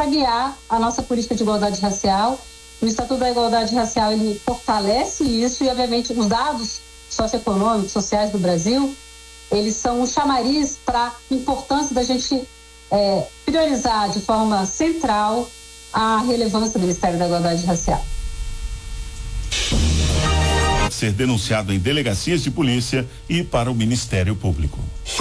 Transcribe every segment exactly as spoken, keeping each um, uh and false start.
para guiar a nossa política de igualdade racial. O Estatuto da Igualdade Racial, ele fortalece isso e, obviamente, os dados socioeconômicos, sociais do Brasil, eles são um chamariz para a importância da gente é, priorizar de forma central a relevância do Ministério da Igualdade Racial. Ser denunciado em delegacias de polícia e para o Ministério Público.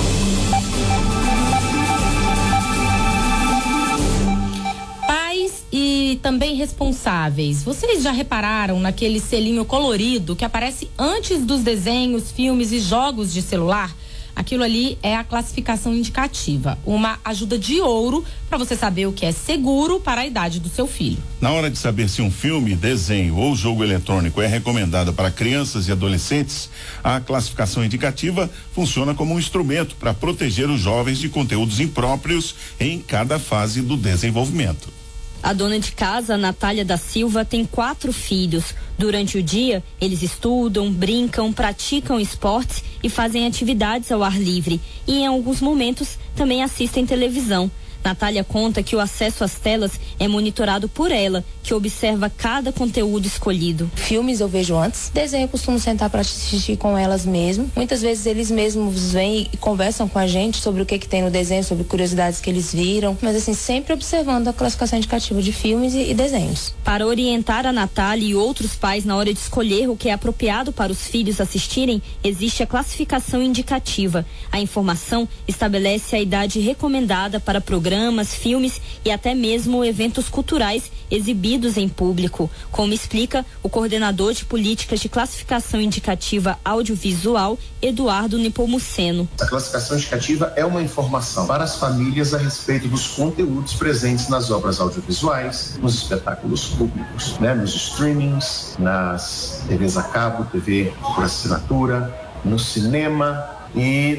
E também responsáveis. Vocês já repararam naquele selinho colorido que aparece antes dos desenhos, filmes e jogos de celular? Aquilo ali é a classificação indicativa, uma ajuda de ouro para você saber o que é seguro para a idade do seu filho. Na hora de saber se um filme, desenho ou jogo eletrônico é recomendado para crianças e adolescentes, a classificação indicativa funciona como um instrumento para proteger os jovens de conteúdos impróprios em cada fase do desenvolvimento. A dona de casa, Natália da Silva, tem quatro filhos. Durante o dia, eles estudam, brincam, praticam esportes e fazem atividades ao ar livre. E em alguns momentos também assistem televisão. Natália conta que o acesso às telas é monitorado por ela, que observa cada conteúdo escolhido. Filmes eu vejo antes, desenho eu costumo sentar para assistir com elas mesmo. Muitas vezes eles mesmos vêm e conversam com a gente sobre o que que tem no desenho, sobre curiosidades que eles viram, mas assim, sempre observando a classificação indicativa de filmes e, e desenhos. Para orientar a Natália e outros pais na hora de escolher o que é apropriado para os filhos assistirem, existe a classificação indicativa. A informação estabelece a idade recomendada para programas Programas, filmes e até mesmo eventos culturais exibidos em público, como explica o coordenador de políticas de classificação indicativa audiovisual, Eduardo Nepomuceno. A classificação indicativa é uma informação para as famílias a respeito dos conteúdos presentes nas obras audiovisuais, nos espetáculos públicos, né, nos streamings, nas T Vs a cabo, T V por assinatura, no cinema e